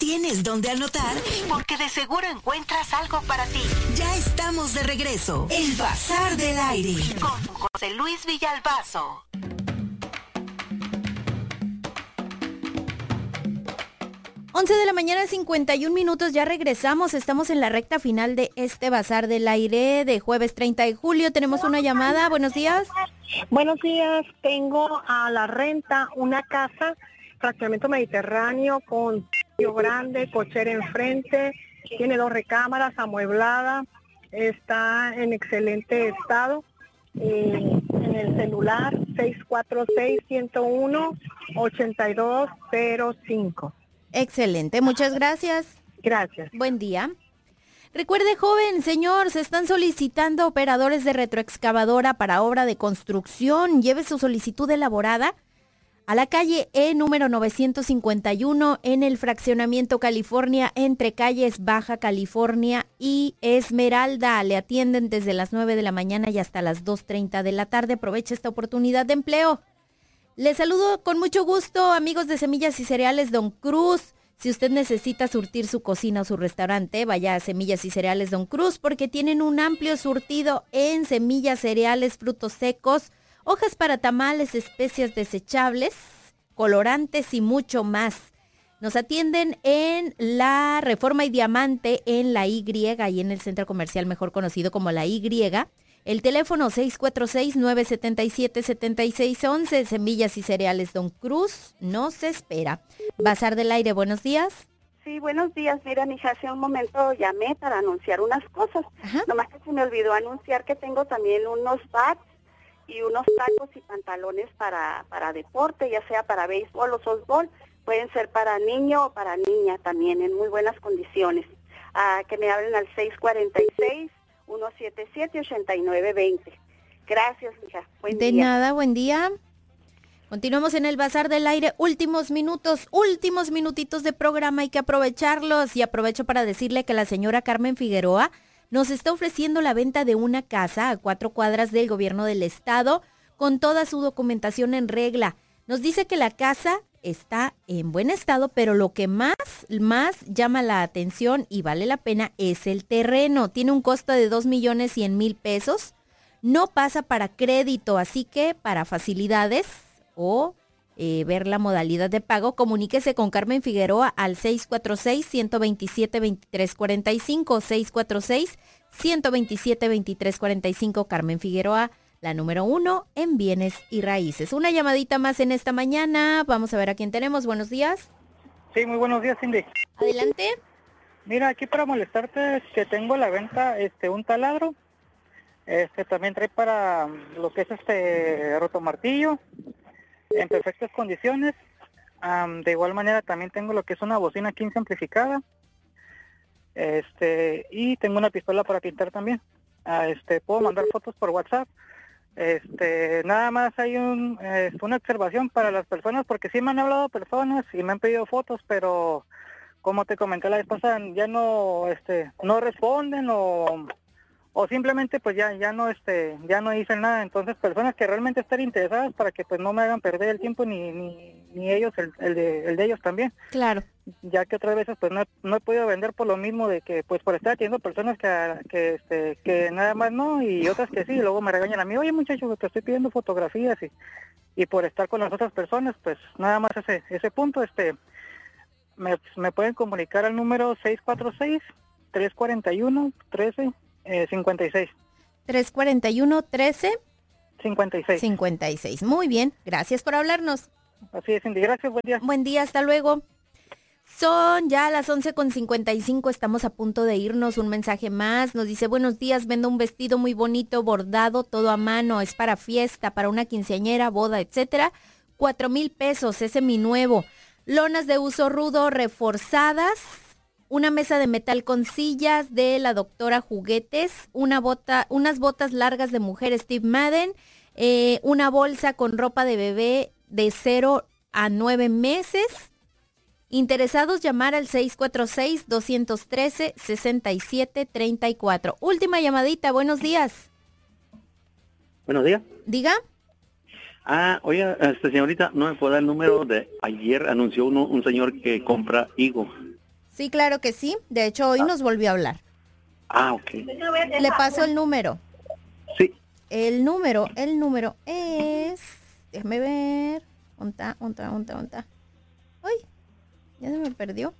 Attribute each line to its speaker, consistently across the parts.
Speaker 1: tienes dónde anotar? Porque de seguro encuentras algo para ti. Ya estamos de regreso. El Bazar del Aire. Con José Luis Villalbazo.
Speaker 2: 11 de la mañana, 51 minutos, ya regresamos, estamos en la recta final de este Bazar del Aire de jueves 30 de julio, tenemos una llamada, buenos días.
Speaker 3: Buenos días, tengo a la renta una casa, fraccionamiento mediterráneo con patio grande, cochera enfrente, tiene 2 recámaras, amueblada, está en excelente estado, en el celular 646-101-8205.
Speaker 2: Excelente, muchas gracias.
Speaker 3: Gracias.
Speaker 2: Buen día. Recuerde, joven, señor, se están solicitando operadores de retroexcavadora para obra de construcción. Lleve su solicitud elaborada a la calle E número 951 en el fraccionamiento California entre calles Baja California y Esmeralda. Le atienden desde las 9 de la mañana y hasta las 2:30 de la tarde. Aproveche esta oportunidad de empleo. Les saludo con mucho gusto, amigos de Semillas y Cereales Don Cruz. Si usted necesita surtir su cocina o su restaurante, vaya a Semillas y Cereales Don Cruz porque tienen un amplio surtido en semillas, cereales, frutos secos, hojas para tamales, especias desechables, colorantes y mucho más. Nos atienden en la Reforma y Diamante en la Y y en el centro comercial mejor conocido como la Y. El teléfono 646-977-7611, Semillas y Cereales Don Cruz, nos espera. Bazar del Aire, buenos días.
Speaker 4: Sí, buenos días. Mira, mija, hace un momento llamé para anunciar unas cosas.
Speaker 2: Ajá.
Speaker 4: Nomás que se me olvidó anunciar que tengo también unos bats y unos tacos y pantalones para deporte, ya sea para béisbol o softball. Pueden ser para niño o para niña también, en muy buenas condiciones. Que me hablen al 646-177-8920. Gracias, mija. Buen día.
Speaker 2: De nada, buen día. Continuamos en el Bazar del Aire. Últimos minutitos de programa, hay que aprovecharlos. Y aprovecho para decirle que la señora Carmen Figueroa nos está ofreciendo la venta de una casa a 4 cuadras del gobierno del estado con toda su documentación en regla. Nos dice que la casa está en buen estado, pero lo que más llama la atención y vale la pena es el terreno. Tiene un costo de 2,100,000 pesos. No pasa para crédito, así que para facilidades o ver la modalidad de pago, comuníquese con Carmen Figueroa al 646-127-2345, 646-127-2345, Carmen Figueroa, la número 1 en bienes y raíces. Una llamadita más en esta mañana, vamos a ver a quién tenemos, buenos días.
Speaker 5: Sí, muy buenos días, Cindy.
Speaker 2: Adelante.
Speaker 5: Mira, aquí para molestarte, que tengo a la venta un taladro, también trae para lo que es rotomartillo, en perfectas condiciones. De igual manera también tengo lo que es una bocina 15 amplificada, y tengo una pistola para pintar también. Puedo mandar fotos por WhatsApp. Nada más hay una observación para las personas, porque sí me han hablado personas y me han pedido fotos, pero como te comenté la vez pasada, ya no responden o simplemente pues ya no dicen nada. Entonces, personas que realmente estén interesadas, para que pues no me hagan perder el tiempo ni ellos el de ellos también.
Speaker 2: Claro.
Speaker 5: Ya que otras veces pues no he podido vender por lo mismo de que pues por estar teniendo personas que nada más no, y otras que sí, y luego me regañan a mí, oye muchacho, te estoy pidiendo fotografías, y por estar con las otras personas pues nada más ese punto. Me pueden comunicar al número 646-341-1356.
Speaker 2: 341-13
Speaker 5: 56.
Speaker 2: 56. Muy bien, gracias por hablarnos.
Speaker 5: Así es, Cindy, gracias, buen día.
Speaker 2: Buen día, hasta luego. Son ya las 11:55, estamos a punto de irnos. Un mensaje más, nos dice, buenos días, vendo un vestido muy bonito, bordado, todo a mano, es para fiesta, para una quinceañera, boda, etcétera. 4,000 pesos, ese mi nuevo. Lonas de uso rudo reforzadas, una mesa de metal con sillas de la doctora Juguetes, unas botas largas de mujer Steve Madden, una bolsa con ropa de bebé de 0 a 9 meses. Interesados, llamar al 646-213-6734. Última llamadita, buenos días.
Speaker 6: Buenos días.
Speaker 2: Diga.
Speaker 6: Oiga, señorita, ¿no me puede dar el número de ayer? Anunció un señor que compra higo.
Speaker 2: Sí, claro que sí. De hecho, hoy nos volvió a hablar.
Speaker 6: Ah, ok.
Speaker 2: Le paso el número.
Speaker 6: Sí.
Speaker 2: El número es... Déjame ver. ¿Onta? ¡Ay! Ya se me perdió.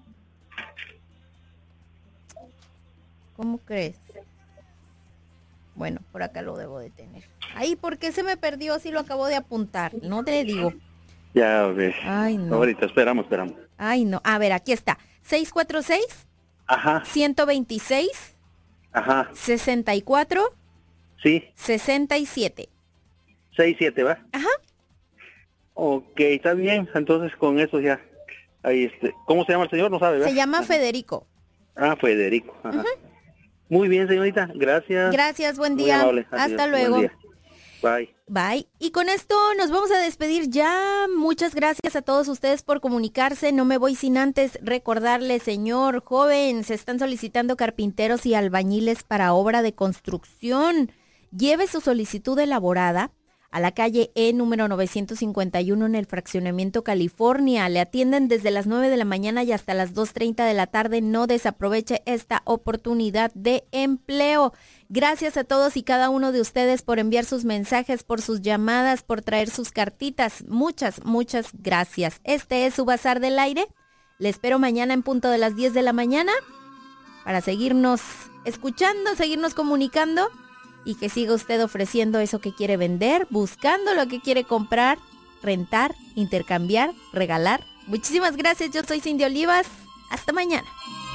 Speaker 2: ¿Cómo crees? Bueno, por acá lo debo de tener. Ay, ¿por qué se me perdió si lo acabo de apuntar? No te digo.
Speaker 6: Ya ves.
Speaker 2: Ay, no.
Speaker 6: Ahorita, esperamos.
Speaker 2: Ay, no. A ver, aquí está. 646.
Speaker 6: Ajá.
Speaker 2: 126.
Speaker 6: Ajá.
Speaker 2: 64.
Speaker 6: Sí.
Speaker 2: 67.
Speaker 6: 67, ¿va?
Speaker 2: Ajá.
Speaker 6: Ok, está bien. Entonces con eso ya. Ahí ¿Cómo se llama el señor? No sabe, ¿verdad?
Speaker 2: Se llama Federico.
Speaker 6: Ah, Federico. Ajá. Muy bien, señorita. Gracias.
Speaker 2: Gracias, buen
Speaker 6: Muy
Speaker 2: día.
Speaker 6: amable.
Speaker 2: Hasta
Speaker 6: Adiós.
Speaker 2: luego.
Speaker 6: Buen día. Bye.
Speaker 2: Bye. Y con esto nos vamos a despedir ya. Muchas gracias a todos ustedes por comunicarse. No me voy sin antes recordarles, señor joven, se están solicitando carpinteros y albañiles para obra de construcción. Lleve su solicitud elaborada a la calle E número 951 en el Fraccionamiento California. Le atienden desde las 9 de la mañana y hasta las 2:30 de la tarde. No desaproveche esta oportunidad de empleo. Gracias a todos y cada uno de ustedes por enviar sus mensajes, por sus llamadas, por traer sus cartitas. Muchas gracias. Este es su Bazar del Aire. Le espero mañana en punto de las 10 de la mañana para seguirnos escuchando, seguirnos comunicando. Y que siga usted ofreciendo eso que quiere vender, buscando lo que quiere comprar, rentar, intercambiar, regalar. Muchísimas gracias, yo soy Cindy Olivas. Hasta mañana.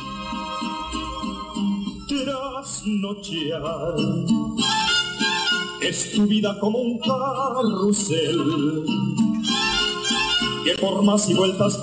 Speaker 7: Trasnochear es tu vida como un carrusel que por más y vueltas